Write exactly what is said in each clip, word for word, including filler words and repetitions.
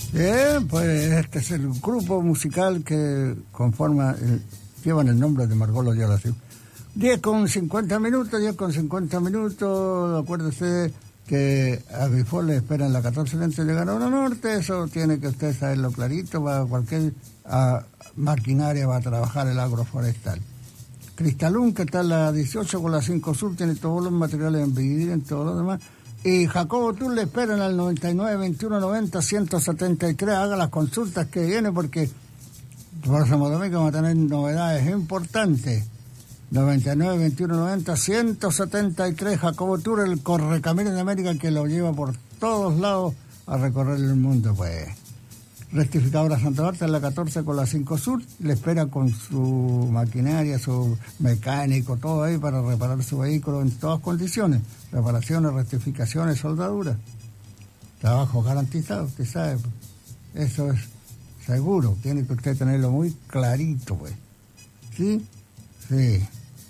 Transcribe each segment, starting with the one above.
Bien, pues este es el grupo musical que conforma, el, llevan el nombre de Margot Lloración. diez con cincuenta minutos, diez con cincuenta minutos, acuérdese que a Grifol le esperan la catorce veinte de Ganadora Norte, eso tiene que usted saberlo clarito, va cualquier a, maquinaria va a trabajar el agroforestal. Cristalún, que está en la dieciocho con la cinco Sur, tiene todos los materiales en vivir, en todo lo demás. Y Jacobo Tour le esperan al noventa y nueve, veintiuno, noventa, ciento setenta y tres, haga las consultas que viene porque próximo domingo vamos a tener novedades importantes. noventa y nueve, veintiuno, noventa, ciento setenta y tres, Jacobo Tour, el correcaminos de América que lo lleva por todos lados a recorrer el mundo, pues. Rectificadora Santa Marta en la catorce con la cinco Sur, le espera con su maquinaria, su mecánico, todo ahí para reparar su vehículo en todas condiciones. Reparaciones, rectificaciones, soldaduras. Trabajo garantizado, usted sabe. Eso es seguro, tiene que usted tenerlo muy clarito, pues. ¿Sí? Sí.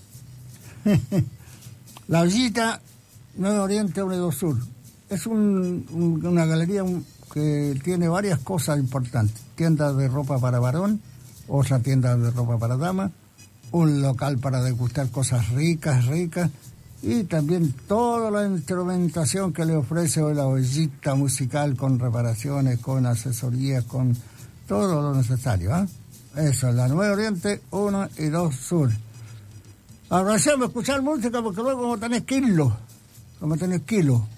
La Ollita, nueve Oriente, uno y dos Sur. Es un, un, una galería un, que tiene varias cosas importantes. Tiendas de ropa para varón, otra tienda de ropa para dama, un local para degustar cosas ricas, ricas, y también toda la instrumentación que le ofrece hoy la Ollita musical con reparaciones, con asesorías, con todo lo necesario. ¿eh? Eso, la nueve Oriente, uno y dos Sur. Ahora sí, escuchar música porque luego como tenés kilo, como tenés kilo.